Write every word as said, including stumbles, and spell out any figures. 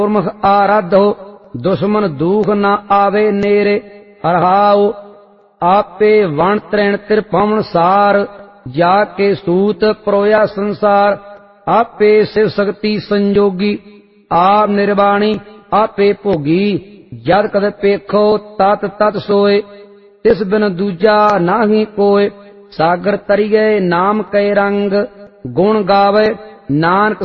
ਗੁਰਮੁਖ ਆਰਾਧੋ ਦੁਸ਼ਮਨ ਦੂਖ ਨਾ ਆਵੇ ਨੇਰੇ। ਰਹਾਉ ਆਪੇ ਵਣ ਤ੍ਰੈਣ ਤਿਰਪਵਨ ਸਾਰ ਜਾ ਕੇ ਸੂਤ ਪਰੋਇਆ ਸੰਸਾਰ। ਆਪੇ ਸਿਵ ਸ਼ਕਤੀ ਸੰਜੋਗੀ ਆਪ ਨਿਰਵਾਣੀ ਆਪੇ ਭੋਗੀ। ਜਦ ਕਦ ਪੇਖੋ ਤਤ ਤਤ ਸੋਏ ਤਿਸ ਬਿਨ ਦੂਜਾ ਨਾਹੀ ਕੋਏ। ਸਾਗਰ ਤਰੀਏ ਨਾਮ ਕੈ ਰੰਗ ਗੁਣ ਗਾਵੇ ਨਾਨਕ